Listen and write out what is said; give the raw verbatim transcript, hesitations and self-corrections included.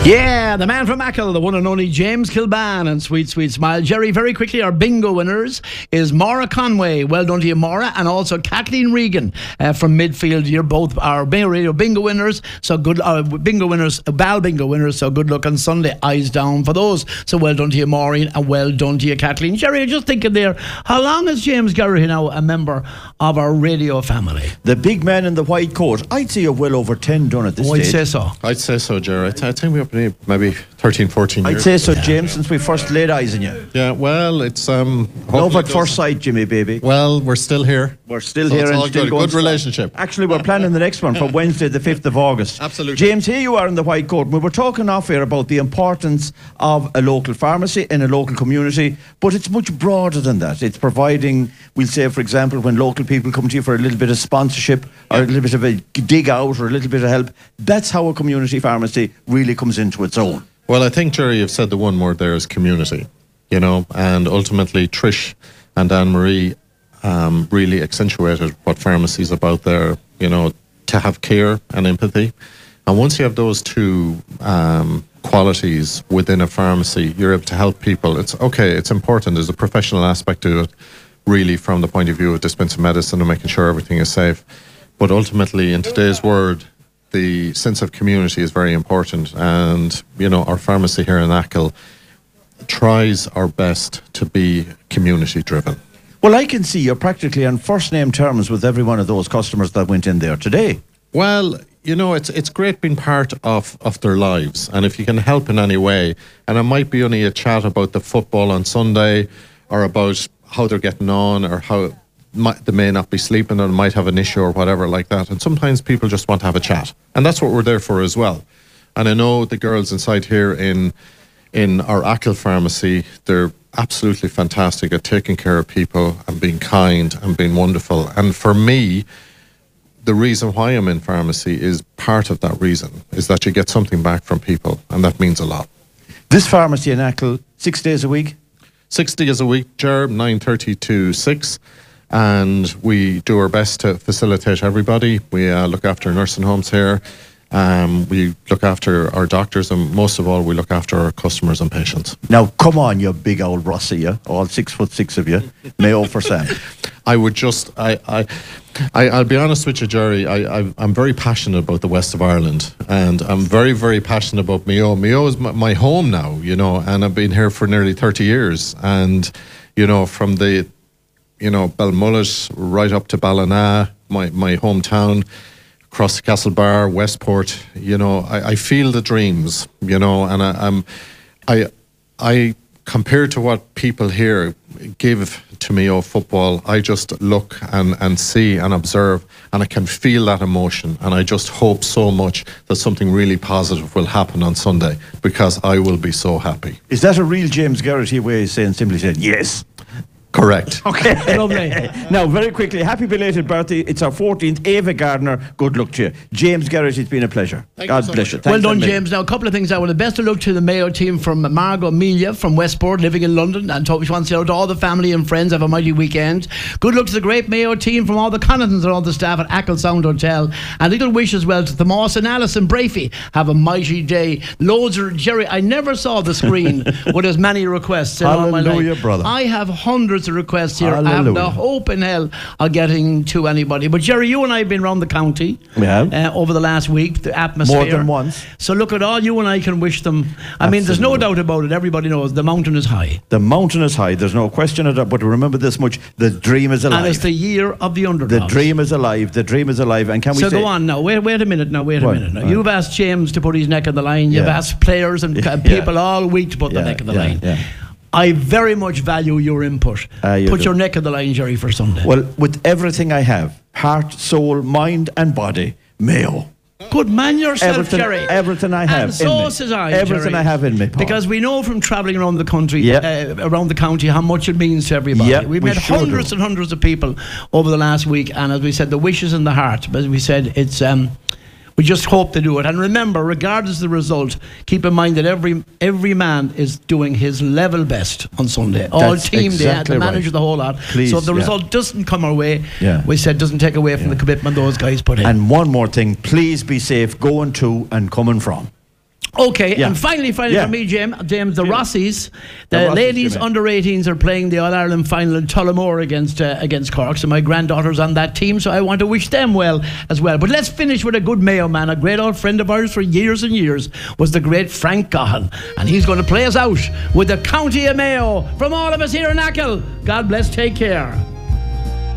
Yeah, the man from Achill, the one and only James Kilban, and Sweet Sweet Smile. Jerry, very quickly, our bingo winners is Maura Conway. Well done to you, Maura. And also Kathleen Regan uh, from midfield. You're both our Mayo Radio bingo winners. So good, uh, bingo winners, uh, Bal bingo winners. So good luck on Sunday. Eyes down for those. So well done to you, Maureen, and well done to you, Kathleen. Jerry, I'm just thinking there, how long is James Garrity now a member of our radio family? The big man in the white coat. I'd say you're well over ten done at this oh, stage. I'd say so. I'd say so, Jerry. I think we're up in maybe thirteen, fourteen years. I'd say so, yeah. James, since we first laid eyes on you. Yeah, well, it's... um. Love at first sight, Jimmy, baby. Well, we're still here. We're still so here it's and all still good. going Good strong. relationship. Actually, we're planning the next one for Wednesday, the fifth of August. Absolutely. James, here you are in the white coat. We were talking off here about the importance of a local pharmacy in a local community, but it's much broader than that. It's providing, we'll say, for example, when local people come to you for a little bit of sponsorship or a little bit of a dig out or a little bit of help, that's how a community pharmacy really comes into its own. Well, I think, Jerry, you've said the one word there is community, you know, and ultimately Trish and Anne-Marie um, really accentuated what pharmacy is about there, you know, to have care and empathy. And once you have those two um, qualities within a pharmacy, you're able to help people. It's okay, it's important. There's a professional aspect to it, really, from the point of view of dispensing medicine and making sure everything is safe. But ultimately, in today's world, the sense of community is very important, and you know our pharmacy here in Achill tries our best to be community driven. Well, I can see you're practically on first name terms with every one of those customers that went in there today. Well, you know, it's it's great being part of, of their lives, and if you can help in any way, and it might be only a chat about the football on Sunday or about how they're getting on or how Might, they may not be sleeping or might have an issue or whatever like that, and sometimes people just want to have a chat, and that's what we're there for as well. And I know the girls inside here in in our Achill pharmacy, they're absolutely fantastic at taking care of people and being kind and being wonderful. And for me, the reason why I'm in pharmacy is part of that reason, is that you get something back from people, and that means a lot. This pharmacy in Achill, six days a week? Six days a week, Ger, nine thirty to six. And we do our best to facilitate everybody. We uh, look after nursing homes here. Um, we look after our doctors, and most of all, we look after our customers and patients. Now, come on, you big old Rossi, you, all six foot six of you. Mayo for Sam. I would just, I, I, I, I'll be honest with you, Jerry. I, I, I'm very passionate about the west of Ireland, and I'm very, very passionate about Mayo. Mayo is my, my home now, you know, and I've been here for nearly thirty years, and you know, from the you know, Belmullet right up to Ballina, my, my hometown, across the Castlebar, Westport, you know, I, I feel the dreams, you know, and I, I'm, I, I, compared to what people here give to me of football, I just look and, and see and observe, and I can feel that emotion, and I just hope so much that something really positive will happen on Sunday, because I will be so happy. Is that a real James Garrity way of saying, simply saying, yes? Correct. Okay. Lovely. Now, very quickly, happy belated birthday. It's our fourteenth. Ava Gardner, good luck to you. James Garrett, it's been a pleasure. Thank God you so bless much. you. Well Thanks done, a million. James. Now, a couple of things. I want the best of luck to the Mayo team from Margot Melia from Westport, living in London, and hope she wants to out to all the family and friends. Have a mighty weekend. Good luck to the great Mayo team from all the Connachtons and all the staff at Achill Sound Hotel. And little wish as well to Thomas and Alison Brafey. Have a mighty day. Loads of Jerry. I never saw the screen with as many requests in all my life. Hallelujah, brother. I have hundreds of requests here. Hallelujah. I have no hope in hell of getting to anybody. But Jerry, you and I have been around the county We have. uh, over the last week. The atmosphere. More than once. So look at all you and I can wish them. I mean, there's no Absolutely. doubt about it. Everybody knows the mountain is high. The mountain is high. There's no question of that. But remember this much: the dream is alive. And it's the year of the underdogs. The dream is alive. The dream is alive. And can we So say? go on now. Wait, wait a minute now. Wait a What? minute now. What? You've asked James to put his neck on the line. You've Yeah. asked players and Yeah. people all week to put Yeah, the neck on the yeah, line. yeah. I very much value your input. Ah, you put do. your neck on the line, Jerry, for Sunday. Well, with everything I have, heart, soul, mind, and body, Mayo. Good man yourself, Everything, Jerry. everything I have And in so me. says I, Everything Jerry. I have in me, Paul. Because we know from travelling around the country, Yep. uh, around the county, how much it means to everybody. Yep, We've we met sure hundreds do. and hundreds of people over the last week, and as we said, the wish is in the heart. But as we said, it's um, we just hope to do it. And remember, regardless of the result, keep in mind that every every man is doing his level best on Sunday. All That's team, exactly the manager, right. the whole lot. Please, so if the yeah. result doesn't come our way, Yeah. we said doesn't take away from Yeah. the commitment those guys put in. And one more thing, please be safe going to and coming from. Okay, Yeah. and finally, finally Yeah. for me, James, James the Rossies, the, The Rossies, ladies you mean. under eighteens are playing the All Ireland final in Tullamore against uh, against Cork. So my granddaughter's on that team, so I want to wish them well as well. But let's finish with a good Mayo man, a great old friend of ours for years and years was the great Frank Gahan, and he's going to play us out with the County of Mayo from all of us here in Achill. God bless. Take care.